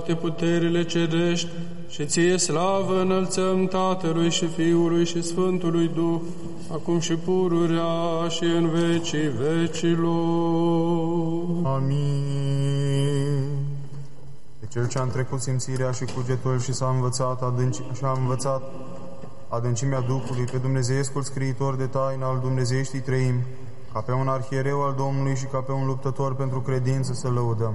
puterile cerești și ție slavă înălțăm Tatălui și Fiului și Sfântului Duh, acum și pururea și în vecii vecilor. Amin. De cel ce a întrecut simțirea și cugetul și a învățat adâncimea Duhului, pe Dumnezeiescul scriitor de taină al Dumnezeiștii Treimi, ca pe un arhiereu al Domnului și ca pe un luptător pentru credință să lăudăm.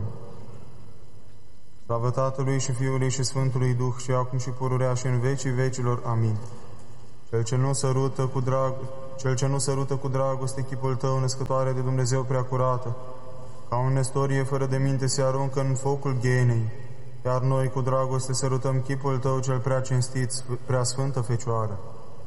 Slavă Tatălui și Fiului și Sfântului Duh, și acum și pururea și în vecii vecilor. Amin. Cel ce nu sărută cu dragoste chipul tău, născătoare de Dumnezeu preacurată, ca un nestorie fără de minte se aruncă în focul ghenei, iar noi cu dragoste sărutăm chipul tău cel prea cinstit, prea sfântă Fecioară.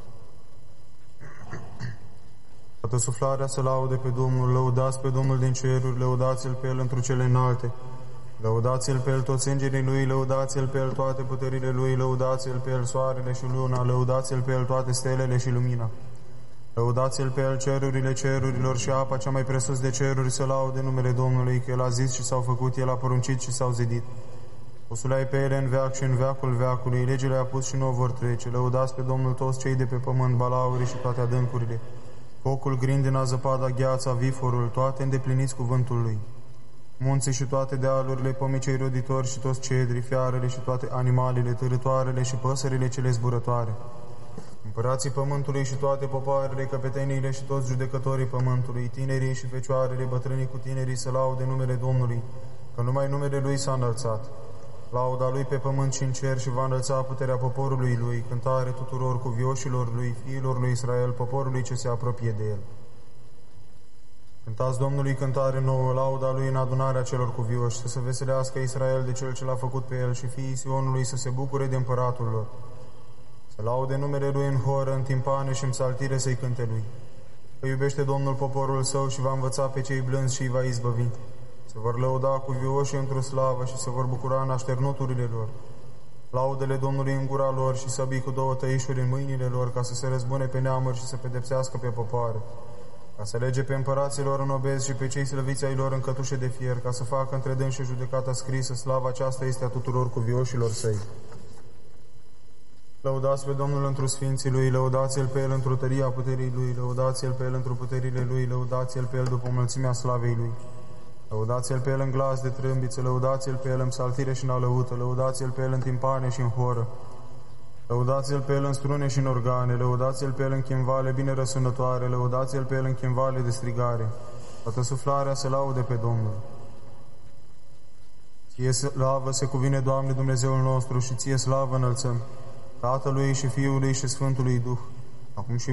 Toată suflarea să laude pe Domnul, lăudați pe Domnul din ceruri, lăudați-L pe El întru cele înalte, lăudați-L pe El toți îngerii Lui, lăudați-L pe El toate puterile Lui, lăudați-L pe El soarele și luna, lăudați-L pe El toate stelele și lumina, lăudați-L pe El cerurile cerurilor și apa cea mai presus de ceruri să laude numele Domnului, că El a zis și s-au făcut, El a poruncit și s-au zidit. O sulai pe ele în veac și în veacul veacului, legile a pus și nu vor trece, lăudați pe Domnul toți cei de pe pământ, balaurii și toate adâncurile, focul, grindina, zăpada, gheața, viforul, toate îndepliniți cuvântul Lui. Munții și toate dealurile, pomii cei roditori și toți cedrii, fiarele și toate animalele, târătoarele și păsările cele zburătoare. Împărații pământului și toate popoarele, căpeteniile și toți judecătorii pământului, tinerii și fecioarele, bătrânii cu tinerii să laude numele Domnului, că numai numele Lui s-a înălțat. Lauda Lui pe pământ și în cer și va înălța puterea poporului Lui, cântare tuturor cuvioșilor Lui, fiilor lui Israel, poporului ce se apropie de El. Cântați Domnului cântare nouă, lauda Lui în adunarea celor cuvioși, să se veselească Israel de Cel ce l-a făcut pe El și fiii Sionului să se bucure de împăratul lor. Să laude numele Lui în horă, în timpane și în psaltire să-i cânte Lui. Că iubește Domnul poporul Său și va învăța pe cei blânzi și îi va izbăvi. Se vor lăuda cuvioșii într-o slavă și se vor bucura în așternuturile lor. Laudele Domnului în gura lor și săbii cu două tăișuri în mâinile lor, ca să se răzbune pe neamuri și să pedepsească pe popoare, ca să lege pe împăraților în obezi și pe cei slăviți ai lor în cătușe de fier, ca să facă între dâns și judecata scrisă, slava aceasta este a tuturor cuvioșilor Săi. Lăudați pe Domnul întru sfinții Lui, lăudați-L pe El întru tăria puterii Lui, lăudați-L pe El întru puterile Lui, lăudați-L pe El după mulțimea slavei Lui. Lăudați-L pe El în glas de trâmbiță, lăudați-L pe El în psaltire și în alăută, lăudați-L pe El în timpane și în horă, lăudați-L pe El în strune și în organe, lăudați-L pe El în chimvale bine răsunătoare, lăudați-L pe El în chimvale de strigare. Toată suflarea să laude pe Domnul. Ție slavă se cuvine, Doamne Dumnezeul nostru, și Ție slavă înălțăm, Tatălui și Fiului și Sfântului Duh, acum și